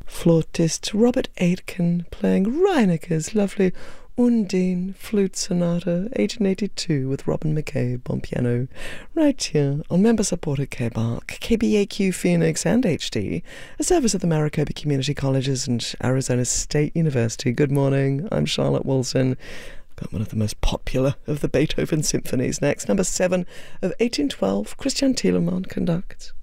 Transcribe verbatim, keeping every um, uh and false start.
Flautist Robert Aitken playing Reineke's lovely Undine Flute Sonata, eighteen eighty-two, with Robin McCabe on piano, right here on member-supported K B A R C, K B A Q Phoenix and H D, a service of the Maricopa Community Colleges and Arizona State University. Good morning, I'm Charlotte Wilson. Got one of the most popular of the Beethoven symphonies next, number seven of eighteen twelve, Christian Telemann conducts.